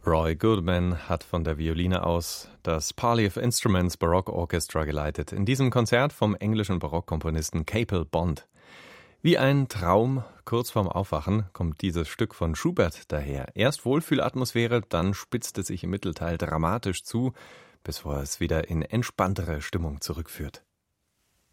Roy Goodman hat von der Violine aus das Parley of Instruments Baroque Orchestra geleitet. In diesem Konzert vom englischen Barockkomponisten Capel Bond. Wie ein Traum, kurz vorm Aufwachen, kommt dieses Stück von Schubert daher. Erst Wohlfühlatmosphäre, dann spitzt es sich im Mittelteil dramatisch zu, bevor es wieder in entspanntere Stimmung zurückführt.